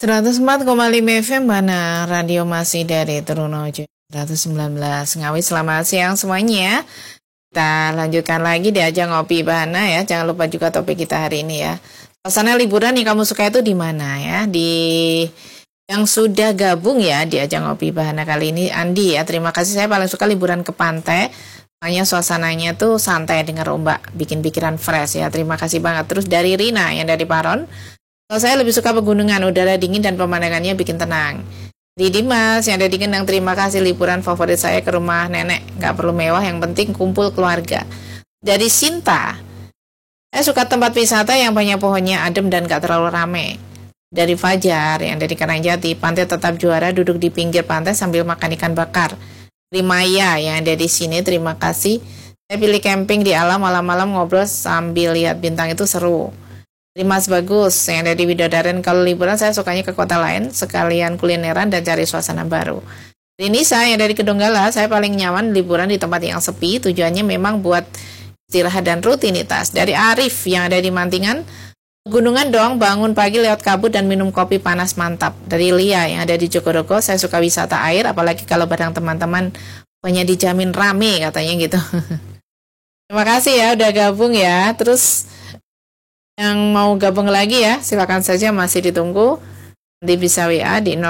104,5 FM mana radio masih dari Trunojo 119 Ngawi. Selamat siang semuanya. Kita lanjutkan lagi di ajang ngopi Bahana ya. Jangan lupa juga topik kita hari ini ya. Suasana liburan yang kamu suka itu di mana ya? Di yang sudah gabung ya di ajang ngopi Bahana kali ini Andi ya. Terima kasih, saya paling suka liburan ke pantai. Makanya suasananya tuh santai dengar ombak, bikin pikiran fresh ya. Terima kasih banget. Terus dari Rina yang dari Paron. Kalau saya lebih suka pegunungan, udara dingin dan pemandangannya bikin tenang. Di Dimas yang ada di Kendang, terima kasih, liburan favorit saya ke rumah nenek. Gak perlu mewah, yang penting kumpul keluarga. Dari Sinta, saya suka tempat wisata yang banyak pohonnya, adem dan gak terlalu rame. Dari Fajar yang dari Karangjati, pantai tetap juara, duduk di pinggir pantai sambil makan ikan bakar. Dari Maya yang ada di sini, terima kasih. Saya pilih camping di alam, malam-malam ngobrol sambil lihat bintang, itu seru. Dari Mas Bagus yang ada di Widodaren, kalau liburan saya sukanya ke kota lain, sekalian kulineran dan cari suasana baru. Dari Nisa yang dari Kedonggala, saya paling nyaman liburan di tempat yang sepi, tujuannya memang buat istirahat dan rutinitas. Dari Arif yang ada di Mantingan, gunungan dong, bangun pagi lewat kabut dan minum kopi panas mantap. Dari Lia yang ada di Jogodogo, saya suka wisata air, apalagi kalau bareng teman-teman, pokoknya dijamin rame katanya gitu. Terima kasih ya udah gabung ya. Terus yang mau gabung lagi ya, silakan saja, masih ditunggu. Nanti bisa WA di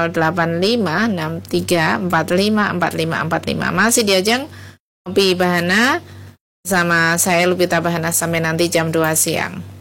085634545455. Masih di ajang Ngopi Bahana sama saya Lupita Bahana sampai nanti jam 2 siang.